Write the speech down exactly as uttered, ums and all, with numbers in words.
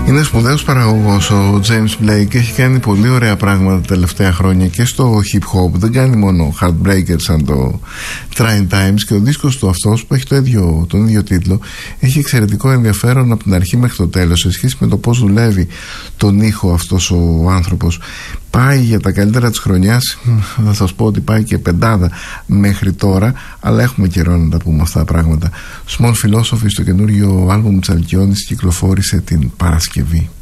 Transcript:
Είναι σπουδαίος παραγωγός ο James Blake και έχει κάνει πολύ ωραία πράγματα τα τελευταία χρόνια και στο hip hop. Δεν κάνει μόνο Heartbreakers σαν το Trying Times, και ο δίσκος του αυτός που έχει το ίδιο, τον ίδιο τίτλο έχει εξαιρετικό ενδιαφέρον από την αρχή μέχρι το τέλος σε σχέση με το πώς δουλεύει τον ήχο αυτός ο άνθρωπος. Πάει για τα καλύτερα της χρονιάς, θα σας πω ότι πάει και πεντάδα μέχρι τώρα, αλλά έχουμε καιρό να τα πούμε αυτά τα πράγματα. Small Philosophy, στο καινούριο άλμπουμ της Αλκιόνης, κυκλοφόρησε την Παρασκευή.